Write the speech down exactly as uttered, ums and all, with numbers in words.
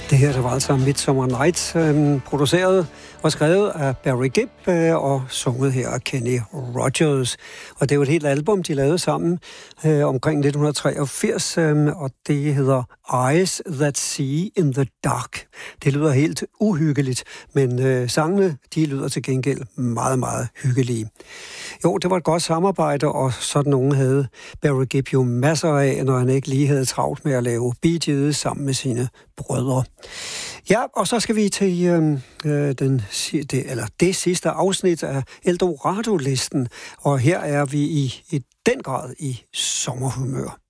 Det her, det var altså Midsummer Nights, øh, produceret og skrevet af Barry Gibb øh, og sunget her af Kenny Rogers. Og det er jo et helt album, de lavede sammen øh, omkring nitten treogfirs, øh, og det hedder Eyes That See in the Dark. Det lyder helt uhyggeligt, men øh, sangene, de lyder til gengæld meget, meget hyggelige. Jo, det var et godt samarbejde, og sådan nogen havde Barry Gibb jo masser af, når han ikke lige havde travlt med at lave Bee Gees sammen med sine brødre. Ja, og så skal vi til øh, den, det, eller det sidste afsnit af Eldorado-listen, og her er vi i, i den grad i sommerhumør.